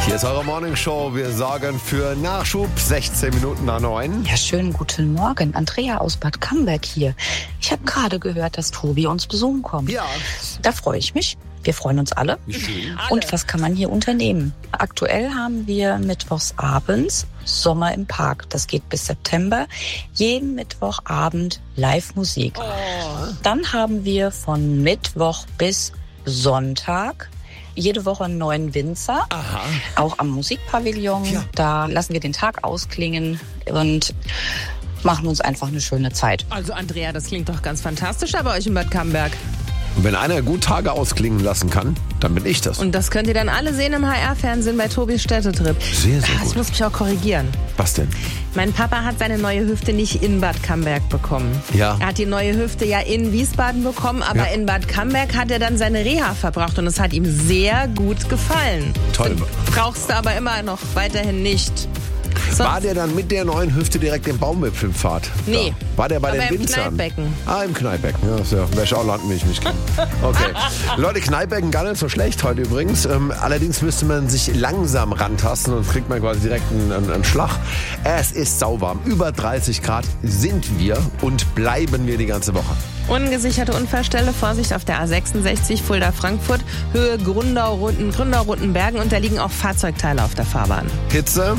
Hier ist eure Morning Show. Wir sorgen für Nachschub. 16 Minuten nach 9. Ja, schönen guten Morgen. Andrea aus Bad Camberg hier. Ich habe gerade gehört, dass Tobi uns besuchen kommt. Ja. Da freue ich mich. Wir freuen uns alle. Wie schön. Und was kann man hier unternehmen? Aktuell haben wir mittwochs abends Sommer im Park. Das geht bis September. Jeden Mittwochabend Live-Musik. Dann haben wir von Mittwoch bis Sonntag jede Woche einen neuen Winzer. Aha. Auch am Musikpavillon. Ja. Da lassen wir den Tag ausklingen und machen uns einfach eine schöne Zeit. Also Andrea, das klingt doch ganz fantastisch bei euch in Bad Camberg. Und wenn einer gut Tage ausklingen lassen kann, dann bin ich das. Und das könnt ihr dann alle sehen im HR-Fernsehen bei Tobis Städtetrip. Sehr, sehr Ich gut. muss mich auch korrigieren. Was denn? Mein Papa hat seine neue Hüfte nicht in Bad Camberg bekommen. Ja. Er hat die neue Hüfte ja in Wiesbaden bekommen, aber Ja. in Bad Camberg hat er dann seine Reha verbracht und es hat ihm sehr gut gefallen. Toll. Brauchst du aber immer noch weiterhin nicht. War der dann mit der neuen Hüfte direkt im Baumwipfelpfad? Nee. Da. War der bei Aber den im Winzern? Kneippbecken. Ah, im Kneippbecken. Ja, ist ja, wäre ich auch landen, wie ich mich kenne. Okay. Leute, Kneippbecken gar nicht so schlecht heute übrigens. Allerdings müsste man sich langsam rantasten und kriegt man quasi direkt einen Schlag. Es ist sauwarm. Über 30 Grad sind wir und bleiben wir die ganze Woche. Ungesicherte Unfallstelle, Vorsicht auf der A66 Fulda-Frankfurt, Höhe Gründau-Ruttenbergen und da liegen auch Fahrzeugteile auf der Fahrbahn. Hitze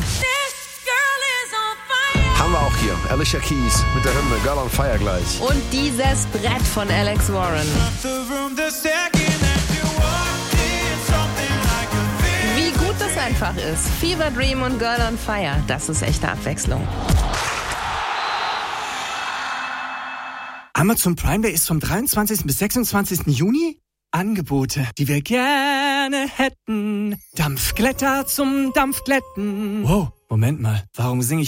haben wir auch hier. Alicia Keys mit der Hymne Girl on Fire gleich. Und dieses Brett von Alex Warren. Wie gut das einfach ist. Fever Dream und Girl on Fire, das ist echte Abwechslung. Amazon Prime Day ist vom 23. bis 26. Juni. Angebote, die wir gerne hätten. Dampfglätter zum Dampfglätten. Wow, Moment mal, warum singe ich